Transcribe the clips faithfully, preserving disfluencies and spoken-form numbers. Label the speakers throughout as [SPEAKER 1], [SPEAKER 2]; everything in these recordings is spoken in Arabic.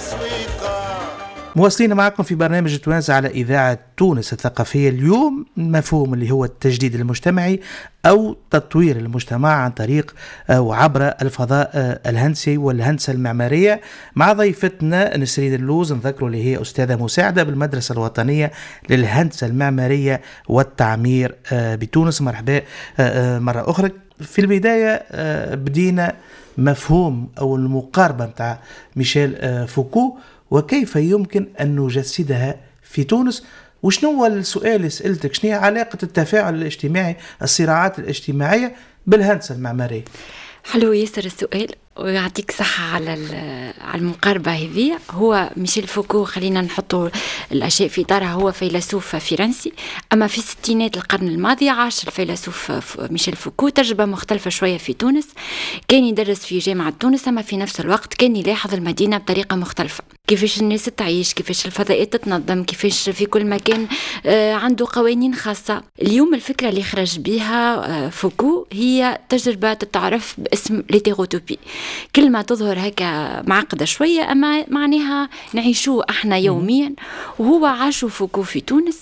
[SPEAKER 1] مواصلين معكم في برنامج توانسة على إذاعة تونس الثقافية. اليوم مفهوم اللي هو التجديد المجتمعي أو تطوير المجتمع عن طريق وعبر الفضاء الهندسي والهندسة المعمارية، مع ضيفتنا نسرين اللوز، نذكروا اللي هي أستاذة مساعدة بالمدرسة الوطنية للهندسة المعمارية والتعمير بتونس. مرحبا مرة أخرى. في البداية بدينا مفهوم أو المقاربة متاع ميشيل فوكو وكيف يمكن أن نجسدها في تونس. وشنو هو السؤال اللي سألتك، شنو هي علاقة التفاعل الاجتماعي، الصراعات الاجتماعية بالهندسة المعمارية؟
[SPEAKER 2] حلو ياسر السؤال ويعطيك صحة على على المقاربة هذه. هو ميشيل فوكو، خلينا نحطوا الأشياء في إطارها، هو فيلسوف فرنسي، أما في ستينات القرن الماضي عاش الفيلسوف ميشيل فوكو تجربة مختلفة شوية في تونس. كان يدرس في جامعة تونس، أما في نفس الوقت كان يلاحظ المدينة بطريقة مختلفة، كيفاش الناس تعيش، كيفاش الفضاءات تتنظم، كيفاش في كل مكان عنده قوانين خاصة. اليوم الفكرة اللي خرج بها فوكو هي تجربة تتعرف باسم ليتيروتوبي، كلمة تظهر هكا معقدة شوية أما معناها نعيشوه احنا يوميا. وهو عاشوا فوكو في تونس.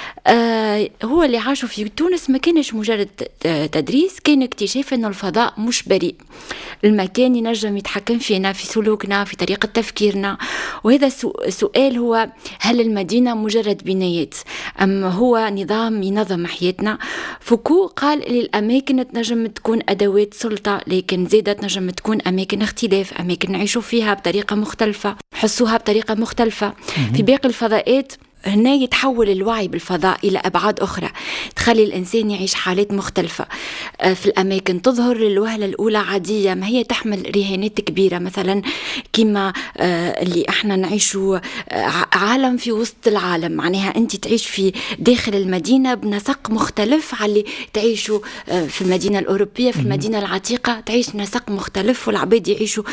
[SPEAKER 2] آه هو اللي عاشوا في تونس ما كانش مجرد تدريس، كان اكتشاف أنه الفضاء مش بريء، المكان ينجم يتحكم فينا، في سلوكنا، في طريقة تفكيرنا. وهذا السؤال هو هل المدينة مجرد بنايات أم هو نظام ينظم حياتنا؟ فوكو قال للأماكن تنجم تكون أدوات سلطة، لكن زادة تنجم تكون أماكن اختلاف، أماكن نعيشوا فيها بطريقة مختلفة، حسوها بطريقة مختلفة. في باقي الفضاءات هنا يتحول الوعي بالفضاء إلى أبعاد أخرى تخلي الإنسان يعيش حالات مختلفة. في الأماكن تظهر الوهلة الأولى عادية، ما هي تحمل رهانات كبيرة، مثلا كما اللي احنا نعيشوا عالم في وسط العالم، معناها أنت تعيش في داخل المدينة بنسق مختلف على اللي تعيشوا في المدينة الأوروبية. في المدينة العتيقة تعيش نسق مختلف والعباد يعيشوا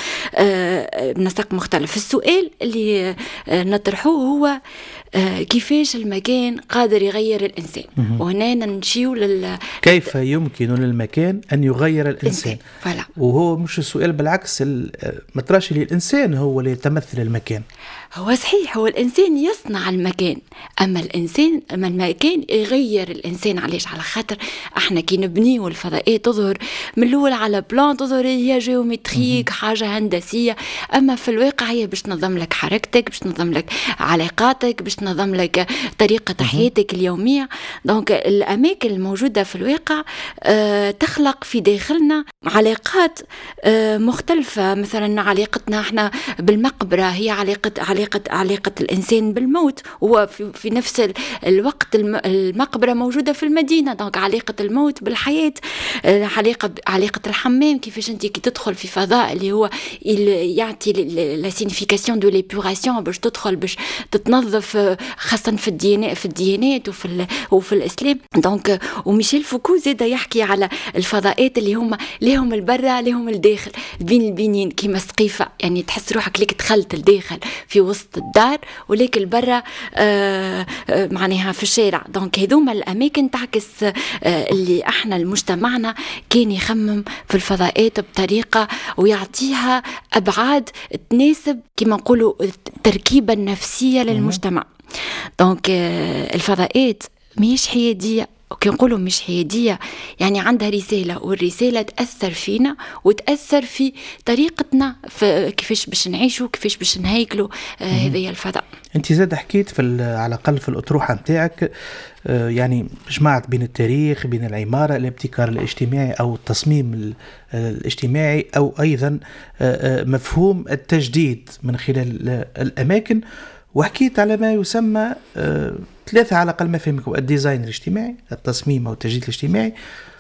[SPEAKER 2] بنسق مختلف. السؤال اللي نطرحوه هو كيفاش المكان قادر يغير الإنسان. وهنا نمشيو لل
[SPEAKER 1] كيف يمكن للمكان أن يغير الإنسان.
[SPEAKER 2] فلا.
[SPEAKER 1] وهو مش السؤال بالعكس، ما تراش لي الإنسان هو اللي يتمثل المكان.
[SPEAKER 2] هو صحيح، هو الإنسان يصنع المكان، أما الإنسان أما المكان يغير الإنسان. علاش؟ على خاطر احنا كي نبنيو الفضاءات تظهر من الأول على بلان، تظهر هي جيومتريك، حاجة هندسية، أما في الواقع هي باش تنظم لك حركتك، باش تنظم لك علاقاتك، باش تنظم لك طريقة حياتك اليومية. دونك الأماكن الموجودة في الواقع آه تخلق في داخلنا علاقات آه مختلفة. مثلا علاقتنا احنا بالمقبرة هي علاقة علاقة علاقة الإنسان بالموت، هو في, في نفس الوقت المقبرة موجودة في المدينة. دونك علاقة الموت بالحياة، علاقة علاقة الحمام، كيفاش أنت كي تدخل في فضاء اللي هو يعطي لا سينيفيكاسيون دو ليبوراسيون باش تدخل باش تتنظف، خاصة في الديانات في الديانات وفي وفي الإسلام. دونك وميشيل فوكو زاد يحكي على الفضاءات اللي هم لهم البرة لهم الداخل، بين البنين كيما سقيفة، يعني تحس روحك ليك دخلت الداخل في وسط الدار وليك البرة آه آه معناها في الشارع. دونك هذوما الأماكن تعكس آه اللي احنا المجتمعنا كان يخمم في الفضاءات بطريقة ويعطيها أبعاد تناسب كما نقولوا التركيبة النفسية للمجتمع. دونك الفضاءات مش حيادية، وكي نقولوا مش حيادية يعني عندها رسالة، والرسالة تأثر فينا وتأثر في طريقتنا في كيفاش باش نعيشوا، كيفاش باش نهيكلوا هذه الفضاء.
[SPEAKER 1] انت زاد حكيت في على الأقل في الأطروحة متاعك يعني جمعت بين التاريخ، بين العمارة، الابتكار الاجتماعي أو التصميم الاجتماعي، أو أيضا مفهوم التجديد من خلال الأماكن، وحكيت على ما يسمى آه، ثلاثة على الأقل ما فهمكم: الديزاين الاجتماعي، التصميم أو التجديد الاجتماعي،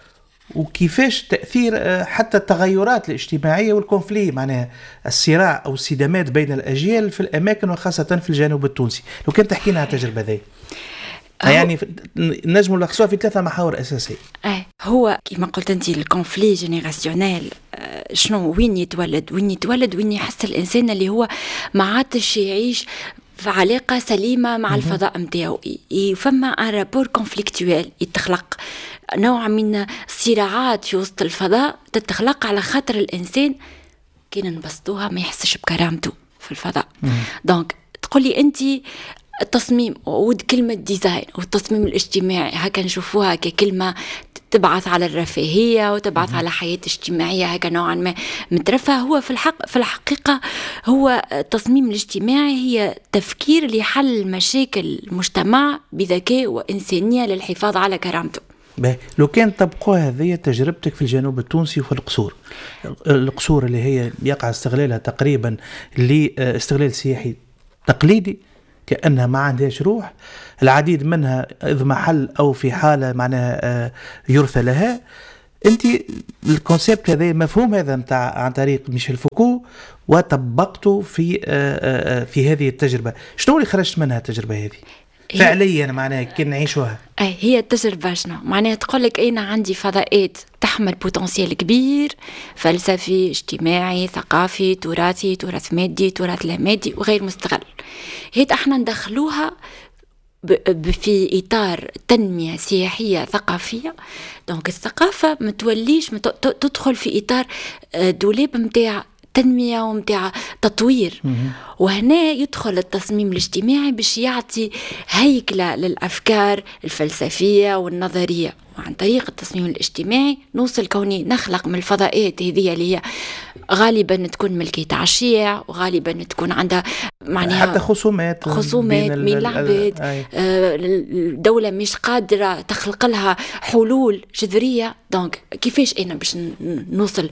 [SPEAKER 1] وكيفاش تأثير آه، حتى التغيرات الاجتماعية والكونفلي، معناها الصراع أو الصدامات بين الأجيال في الأماكن وخاصة في الجنوب التونسي. لو كنت تحكينا على التجربة ذي يعني نجم نلخصوها في ثلاثة محاور أساسية.
[SPEAKER 2] آه هو كما قلت أنت الكونفلي جينيراسيونيل، آه شنو وين يتولد وين يتولد وين يحس الإنسان اللي هو ما عادش يعيش في علاقة سليمة مع الفضاء متاعو، فما ان رابور كونفليكتويل يتخلق، نوع من الصراعات في وسط الفضاء تتخلق على خاطر الإنسان كي نبسطوها ما يحسش بكرامته. في الفضاء. دونك تقولي أنت التصميم وكلمة ديزاين والتصميم الاجتماعي هكا نشوفوها ككلمة تبعث على الرفاهية وتبعث على حياة اجتماعية هكا نوعا ما مترفه. هو في الحق في الحقيقة هو التصميم الاجتماعي هي تفكير لحل مشاكل المجتمع بذكاء وإنسانية للحفاظ على كرامته.
[SPEAKER 1] لو كان طبقوها هذه تجربتك في الجنوب التونسي وفي القصور القصور اللي هي يقع استغلالها تقريبا لاستغلال سياحي تقليدي كأنها ما عندهاش روح، العديد منها إذ محل أو في حالة معناها يرثى لها. أنت الكونسيبت هذا مفهوم هذا متاع عن طريق ميشيل فوكو وطبقته في في هذه التجربة، شنو اللي خرجت منها التجربة هذه فعليا معناها كي نعيشوها؟
[SPEAKER 2] أي هي التجربة شنو معناها؟ تقولك أنا عندي فضاءات تحمل بوتنسيال كبير فلسفي اجتماعي ثقافي تراثي تراث مادي تراث لا مادي وغير مستغل. هيت احنا ندخلوها في إطار تنمية سياحية ثقافية. دونك الثقافة متوليش تدخل في إطار دولاب متاع تنمية ومتاع تطوير. وهنا يدخل التصميم الاجتماعي باش يعطي هيكلة للأفكار الفلسفية والنظرية، وعن طريق التصميم الاجتماعي نوصل كوني نخلق من الفضاءات هذه اللي هي غالبا تكون ملكية عشية وغالبا تكون عندها معناها
[SPEAKER 1] حتى خصومات
[SPEAKER 2] خصومات من العباد. الدولة مش قادرة تخلق لها حلول جذرية. دونك كيفاش أنا باش نوصل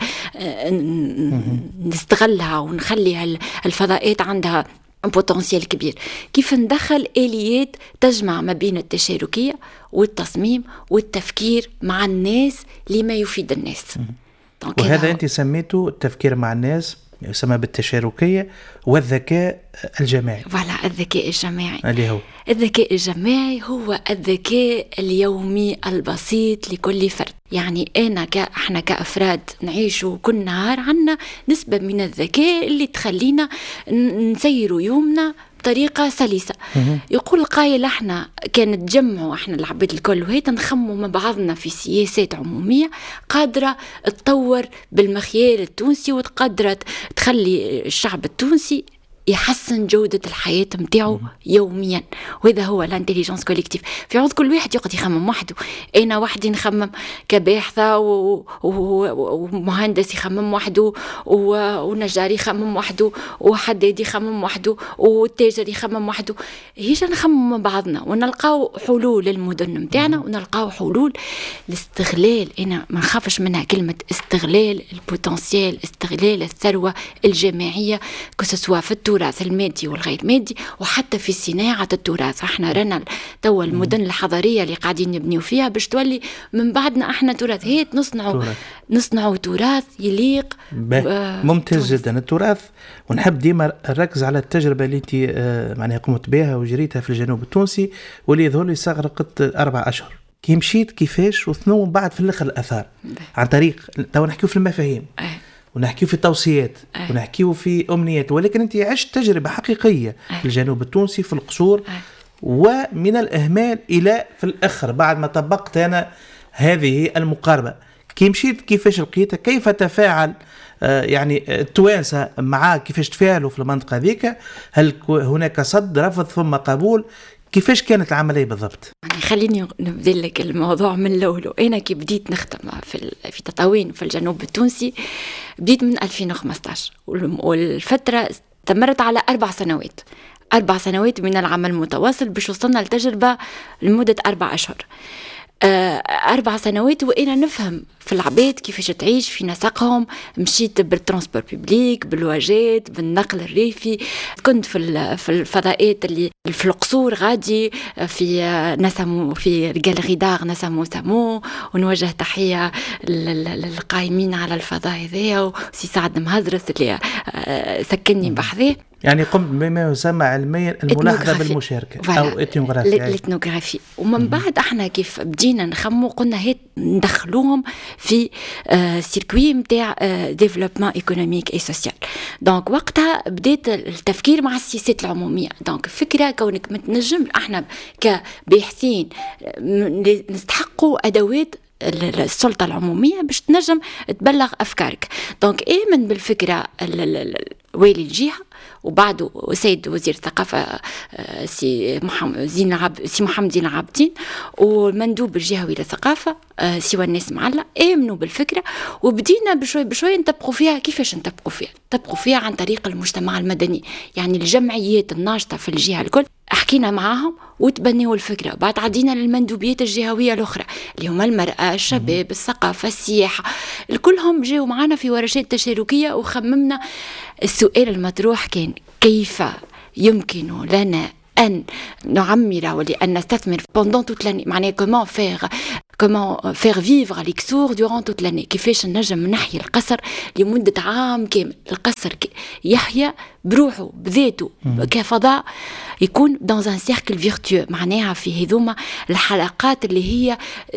[SPEAKER 2] نستغلها ونخلي الفضاءات عندها بوتنسيال كبير؟ كيف ندخل آليات تجمع ما بين التشاركية والتصميم والتفكير مع الناس لما يفيد الناس.
[SPEAKER 1] وهذا أنت سميته التفكير مع الناس، يسمى بالتشاركية والذكاء الجماعي.
[SPEAKER 2] فوالا الذكاء الجماعي
[SPEAKER 1] اللي هو
[SPEAKER 2] الذكاء الجماعي هو الذكاء اليومي البسيط لكل فرد. يعني أنا ك... احنا كأفراد نعيشوا كل نهار عنا نسبة من الذكاء اللي تخلينا نسيروا يومنا بطريقة سلسة. يقول القائل احنا كانت تجمعوا احنا العباد الكل وهيت نخموا مع بعضنا في سياسات عمومية قادرة تطور بالمخيال التونسي وتقدر تخلي الشعب التونسي يحسن جودة الحياة متاعه يوميا. وهذا هو الانتليجنس كوليكتيف. في عوض كل واحد يقعد يخمم وحده، أنا وحدي نخمم كباحثة ومهندس يخمم وحده ونجار يخمم وحده وحداد يخمم وحده والتاجر يخمم وحده. هيش نخمم مع بعضنا ونلقاو حلول للمدن متاعنا ونلقاو حلول لاستغلال. أنا ما نخافش منها كلمة استغلال البوتنسيال، استغلال الثروة الجماعية كسسوا في التورث المادي والغير مادي وحتى في صناعة التراث. احنا رنا توا المدن الحضارية اللي قاعدين نبنيو فيها باش تولي من بعدنا احنا تراث. هيت نصنعوا نصنعوا تراث يليق.
[SPEAKER 1] ممتاز جدا التراث. ونحب ديما نركز على التجربة اللي انت معناها قمت بها وجريتها في الجنوب التونسي واللي يظهر لي استغرقت أربع أشهر. كي مشيت كيفاش وثنو من بعد في الآخر الأثار عن طريق توا نحكيو في المفاهيم ونحكيه في توصيات أه. ونحكيه في أمنيات، ولكن أنت عشت تجربة حقيقية أه. في الجنوب التونسي في القصور أه. ومن الإهمال إلى في الآخر بعد ما طبقت أنا هذه المقاربة كي مشيت كيفاش لقيتها؟ كيف تفاعل آه يعني التوانسة معاك؟ كيفاش تفاعلوا في المنطقة ذيك؟ هل هناك صد رفض ثم قبول؟ كيفاش كانت العملية بالضبط؟
[SPEAKER 2] يعني خليني نبدأ لك الموضوع من الأول. أنا كي بديت نخدم في في تطاوين في الجنوب التونسي بديت من ألفين وخمسة عشر والفترة استمرت على أربع سنوات أربع سنوات من العمل المتواصل باش وصلنا لتجربة لمدة أربع أشهر. أربع سنوات وأنا نفهم في العباد كيفاش تعيش في نسقهم. مشيت بالترانسبور بيبليك بالواجات بالنقل الريفي. كنت في في الفضاءات اللي في القصور غادي في نسمو في الجاليري دار نسمو سامو ونوجه تحية للقائمين على الفضاء هذايا وسي سعد مهزرس اللي سكنني بحذاه.
[SPEAKER 1] يعني قمت بما يسمى علميا الملاحظة بالمشاركة أو إتنوغرافي.
[SPEAKER 2] الإتنوغرافي. ومن بعد احنا كيف بدينا نخمو قلنا هيت ندخلوهم في آه سيركوي متاع آه ديفلوبمون ايكونوميك اي سوسيال. دونك وقتها بديت التفكير مع السياسات العمومية. دونك فكرة كونك متنجم احنا كباحثين نستحقوا أدوات السلطة العمومية باش تنجم تبلغ أفكارك. دونك آمن بالفكرة والي الجهة وبعده سيد وزير الثقافة سي محمد زين عب سي محمد زين العابدين والمندوب الجهوي للثقافة سوى الناس معلة آمنوا بالفكرة، وبدينا بشوي بشوي نطبقوا فيها. كيفاش نطبقوا فيها؟ نطبقوا فيها عن طريق المجتمع المدني، يعني الجمعيات الناشطة في الجهة الكل حكينا معاهم وتبنوا الفكرة. بعد عدينا للمندوبيات الجهوية الأخرى اللي هم المرأة، الشباب، الثقافة، السياحة، الكلهم جاوا معنا في ورشات تشاركية وخممنا. السؤال المطروح كان كيف يمكن لنا أن نعمر ولأن نستثمر pendant toute l'année، معناه comment faire comment faire vivre l'Ixour durant toute l'année، كيفاش نجم نحيي القصر لمدة عام كامل. القصر يحيا بروحه بذاته كفضاء، يكون dans un cercle vertueux، معناها في هذوما الحلقات اللي هي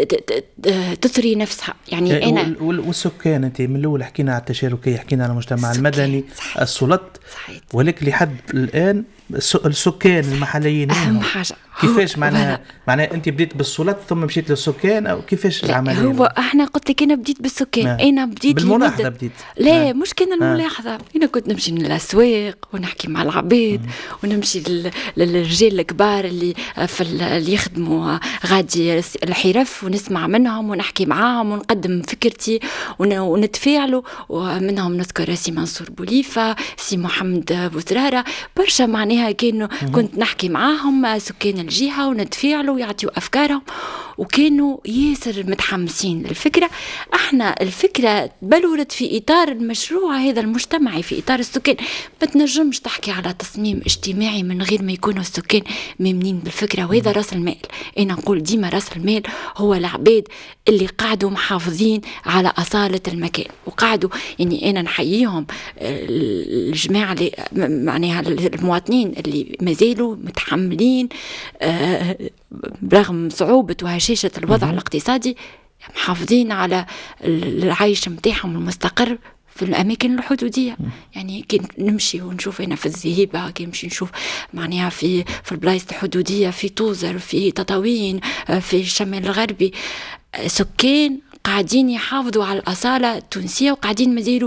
[SPEAKER 2] تثري نفسها. يعني أنا
[SPEAKER 1] والسكان، أنت من الأول حكينا على التشاركية، حكينا على المجتمع المدني، السلط، ولكن لحد الآن السكان المحليين
[SPEAKER 2] أهم حاجة.
[SPEAKER 1] كيفاش معناها معناها أنت بديت بالسلط ثم مشيت للسكان أو كيفاش العملية؟
[SPEAKER 2] هو احنا قلت لك أنا بديت بالسكان. آه. أنا بديت
[SPEAKER 1] بالملاحظة بديت.
[SPEAKER 2] لا آه. مش كان الملاحظة. آه. أنا كنت نمشي للأسواق ونحكي مع العبيد، آه. ونمشي للرجال الكبار اللي في اللي يخدموا غادي الحرف، ونسمع منهم ونحكي معاهم ونقدم فكرتي ونتفاعلوا. ومنهم نذكر سي منصور بوليفة، سي محمد بوزرارة، برشا معناها كانوا كنت نحكي معاهم سكان الجهة ونتفاعلوا ويعطيوا أفكارهم، وكانوا ياسر متحمسين للفكرة. احنا الفكرة بلورت في إطار المشروع هذا المجتمعي، في إطار السكان. ما تنجمش تحكي على تصميم اجتماعي من غير ما يكونوا السكان مؤمنين بالفكرة، وهذا رأس المال. أنا نقول ديما رأس المال هو العباد اللي قاعدوا محافظين على أصالة المكان، وقاعدوا يعني أنا نحييهم الجماعة اللي معناها المواطنين اللي مازالوا متحملين آه برغم صعوبة وهشاشة الوضع الاقتصادي، محافظين على العيش متاعهم المستقر في الأماكن الحدودية. يعني كي نمشي ونشوف هنا في الزهيبة، كي نمشي نشوف معناها في في البلايص الحدودية، في توزر، في تطاوين، في الشمال الغربي، سكان قاعدين يحافظوا على الأصالة التونسية، وقاعدين مازالوا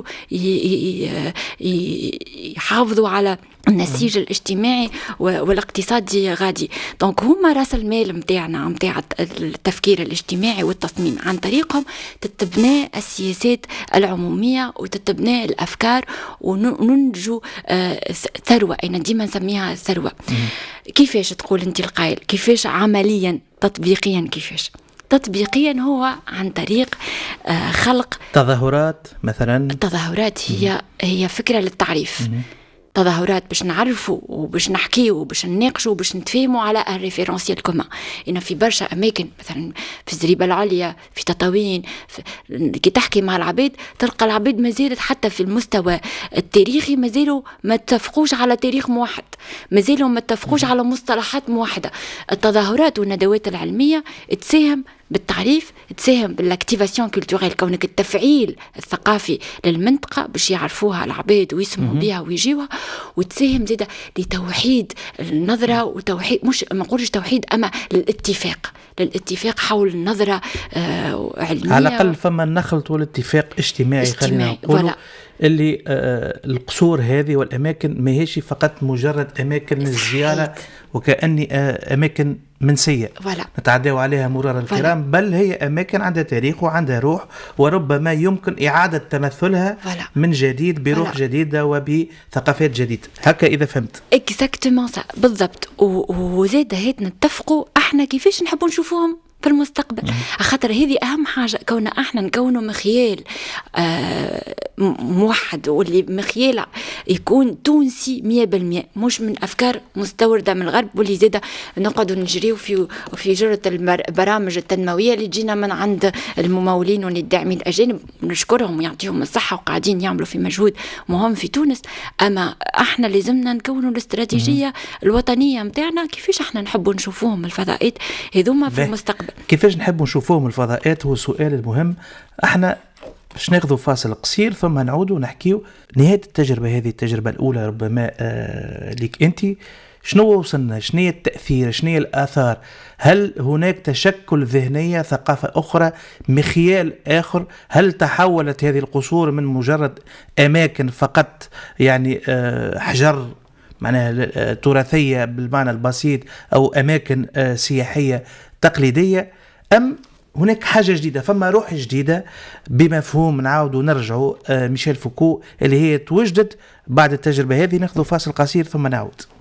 [SPEAKER 2] يحافظوا على النسيج الاجتماعي والاقتصادي غادي. دونك هما راس المال متاعنا متاع التفكير الاجتماعي والتصميم. عن طريقهم تتبنى السياسات العمومية وتتبنى الأفكار وننجو ثروة. أنا ديما نسميها ثروة. كيفاش تقول أنت القائل؟ كيفاش عمليا تطبيقيا؟ كيفاش تطبيقيا؟ هو عن طريق خلق تظاهرات. مثلا التظاهرات هي هي فكرة للتعريف. تظاهرات باش نعرفوا وباش نحكيوا وباش نناقشوا وباش نتفاهموا على الريفيرونسيال كومان. إن في برشا أماكن مثلا في الزريبة العليا، في تطاوين، كي تحكي مع العبيد تلقى العبيد مازالت حتى في المستوى التاريخي مازالوا ما اتفقوش على تاريخ موحد، مازالوا ما اتفقوش على مصطلحات موحدة. التظاهرات والندوات العلمية تساهم بالتعريف، تساهم بالاكتيفاسيون كولتوريل، كونك التفعيل الثقافي للمنطقة باش يعرفوها العباد ويسمعوا بها ويجيوها، وتساهم زيدا لتوحيد النظرة وتوحيد، مش ما نقولش توحيد، أما للاتفاق للاتفاق حول النظرة آه علمية.
[SPEAKER 1] على الأقل فما نخلط والاتفاق اجتماعي, اجتماعي. خلينا نقول اللي آه القصور هذه والأماكن ما هيش فقط مجرد أماكن للزيارة وكأني آه أماكن منسية نتعداو عليها مرار الكرام، بل هي أماكن عندها تاريخ وعندها روح، وربما يمكن إعادة تمثلها فلا. من جديد بروح فلا. جديدة وبثقافات جديدة. هكا إذا فهمت
[SPEAKER 2] اكزاكتومون بالضبط. وزاد هيت نتفقوا احنا كيفاش نحبوا نشوفوهم في المستقبل، خاطر هذه أهم حاجة. كون احنا نكونوا مخيال آه موحد، واللي مخيال يكون تونسي مية بالمية، مش من أفكار مستوردة من الغرب، واللي زادة نقعدوا نجريوا في في جرة البرامج التنموية اللي تجينا من عند الممولين والداعمين الأجانب، نشكرهم ويعطيهم الصحة وقاعدين يعملوا في مجهود مهم في تونس. أما احنا لازمنا نكونوا الاستراتيجية الوطنية متاعنا، كيفاش احنا نحبوا نشوفوهم الفضائيات هذوما في المستقبل.
[SPEAKER 1] كيفاش نحبوا نشوفوهم الفضاءات هو السؤال المهم. احنا باش ناخذوا فاصل قصير ثم نعودوا ونحكيوا نهاية التجربة هذه، التجربة الأولى ربما آه ليك أنت. شنو وصلنا؟ شنو هي التأثير؟ شنو هي الآثار؟ هل هناك تشكل ذهنية، ثقافة أخرى، مخيال آخر؟ هل تحولت هذه القصور من مجرد أماكن فقط يعني آه حجر معناها تراثية بالمعنى البسيط أو أماكن سياحية تقليدية، أم هناك حاجة جديدة، فما روح جديدة بمفهوم نعاود ونرجعوا ميشيل فوكو اللي هي توجدت بعد التجربة هذه؟ ناخذ فاصل قصير ثم نعود.